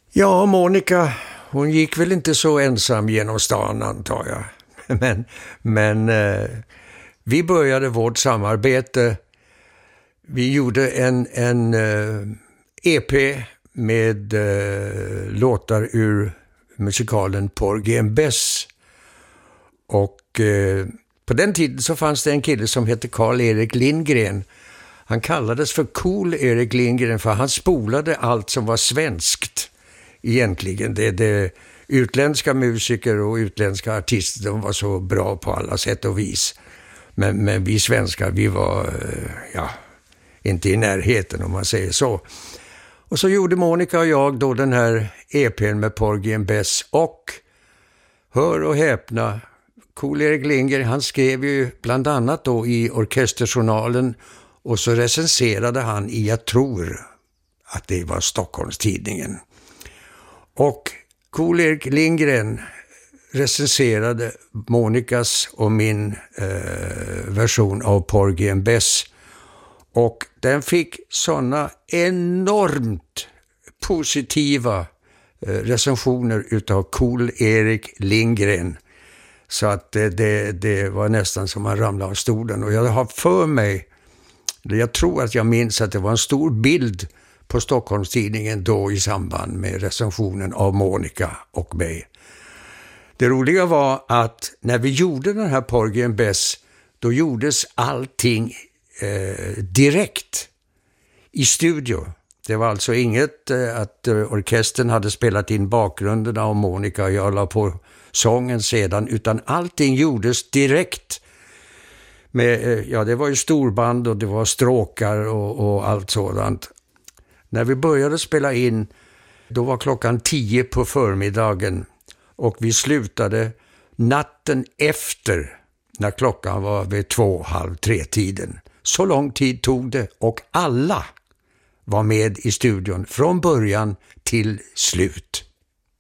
Ja, Monica, hon gick väl inte så ensam genom stan, antar jag. Men vi började vårt samarbete. Vi gjorde en EP med låtar ur musikalen Porgy and Bess. Och på den tiden så fanns det en kille som hette Carl-Erik Lindgren. Han kallades för Cool Erik Lindgren för han spolade allt som var svenskt. Egentligen, det utländska musiker och utländska artister, de var så bra på alla sätt och vis. Men vi svenskar, vi var inte i närheten om man säger så. Och så gjorde Monica och jag då den här EPn med Porgy and Bess och hör och häpna, Cool-Erik Lindgren, han skrev ju bland annat då i Orkesterjournalen och så recenserade han i, jag tror att det var Stockholmstidningen. Och Cool-Erik Lindgren recenserade Monicas och min version av Porgy and Bess. Och den fick sådana enormt positiva recensioner utav Cool-Erik Lindgren. Så att det var nästan som man ramlade av stolen. Och jag har för mig, jag tror att jag minns att det var en stor bild på Stockholmstidningen då i samband med recensionen av Monica och mig. Det roliga var att när vi gjorde den här Porgy and Bess, då gjordes allting direkt i studio. Det var alltså inget att orkestern hade spelat in bakgrunderna och Monica och jag la på sången sedan, utan allting gjordes direkt. Det var ju storband och det var stråkar och allt sådant. När vi började spela in, då var klockan 10 på förmiddagen och vi slutade natten efter när klockan var vid 2:30-tiden. Så lång tid tog det och alla var med i studion från början till slut.